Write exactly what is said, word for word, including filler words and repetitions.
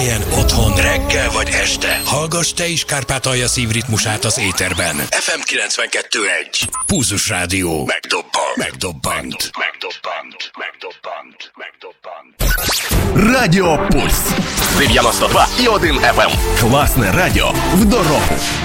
Munkahelyen, otthon, reggel vagy este. Hallgass te is Kárpátalja szívritmusát az éterben. ef em kilencvenkettő egy. Pulzus Rádió. Megdobbant. Megdobbant. Megdobbant. Megdobbant. Megdobbant. Радіо Пульс. дев'яносто два і один еф ем. Класне радіо в дорогу.